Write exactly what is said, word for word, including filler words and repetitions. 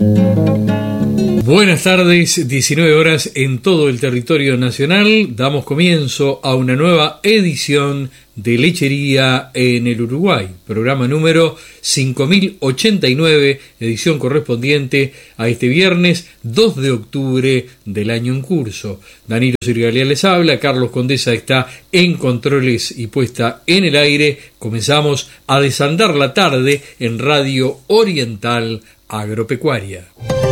Buenas tardes, diecinueve horas en todo el territorio nacional. Damos comienzo a una nueva edición de Lechería en el Uruguay, programa número cinco mil ochenta y nueve, edición correspondiente a este viernes dos de octubre del año en curso. Danilo Sirgalia les habla, Carlos Condesa está en controles y puesta en el aire. Comenzamos a desandar la tarde en Radio Oriental Agropecuaria.